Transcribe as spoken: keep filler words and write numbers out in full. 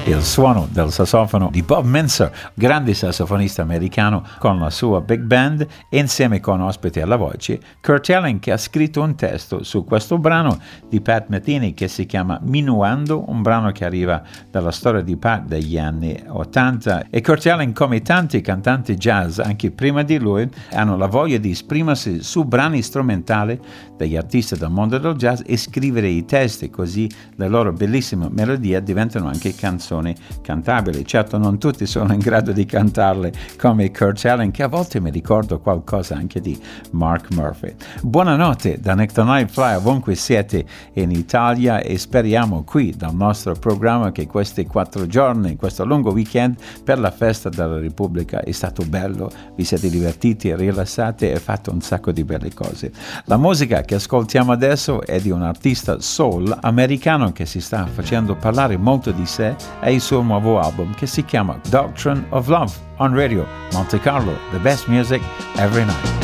il suono del sassofono di Bob Mintzer, grande sassofonista americano con la sua big band, insieme con ospite alla voce Kurt Elling, che ha scritto un testo su questo brano di Pat Metheny che si chiama Minuando, un brano che arriva dalla storia di Pat degli anni ottanta. E Kurt Elling, come tanti cantanti jazz anche prima di lui, hanno la voglia di esprimersi su brani strumentali degli artisti del mondo del jazz e scrivere i testi, così le loro bellissime melodie diventano anche canzoni cantabili. Certo, non tutti sono in grado di cantarle come Kurt Elling, che a volte mi ricordo qualcosa anche di Mark Murphy. Buonanotte da Nick the Night Fly, ovunque siete in Italia, e speriamo qui dal nostro programma che questi quattro giorni, questo lungo weekend per la festa della Repubblica è stato bello, vi siete divertiti, rilassati e fatto un sacco di belle cose. La musica che ascoltiamo adesso è di un artista soul americano che si sta facendo parlare molto di sé e il suo nuovo album che si chiama Doctrine of Love. On radio, Monte Carlo, the best music every night.